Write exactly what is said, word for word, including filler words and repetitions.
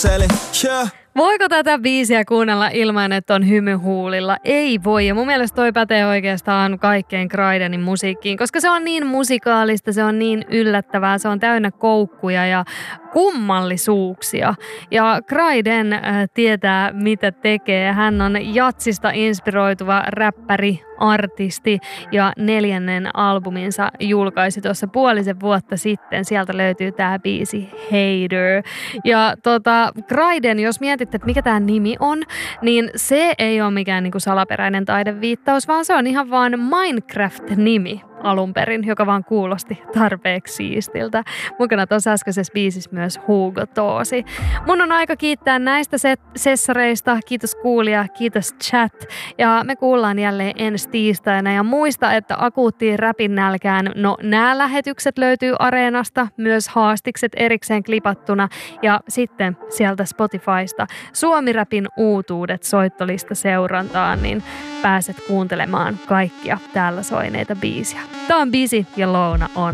Yeah. Voiko tätä biisiä kuunnella ilman, että on hymy huulilla? Ei voi. Ja mun mielestä toi pätee oikeastaan kaikkeen Crydenin musiikkiin, koska se on niin musikaalista, se on niin yllättävää, se on täynnä koukkuja ja kummallisuuksia. Ja Cryden äh, tietää, mitä tekee. Hän on jatsista inspiroituva räppäri, artisti ja neljännen albuminsa julkaisi tuossa puolisen vuotta sitten. Sieltä löytyy tää biisi Hater. Ja tota, Cryden, jos mietitte, että mikä tää nimi on, niin se ei ole mikään niinku salaperäinen taideviittaus, vaan se on ihan vaan Minecraft-nimi alun perin, joka vaan kuulosti tarpeeksi siistiltä. Mukana tuossa äskeisessä biisissä myös Hugo Toosi. Mun on aika kiittää näistä sessareista. Kiitos kuulija, kiitos chat. Ja me kuullaan jälleen ensi tiistaina. Ja muista, että akuuttiin räpin nälkään, no nämä lähetykset löytyy Areenasta, myös haastikset erikseen klipattuna. Ja sitten sieltä Spotifysta Suomi-räpin uutuudet soittolista seurantaan, niin pääset kuuntelemaan kaikkia täällä soineita biisiä. Tää on Busy ja Louna on.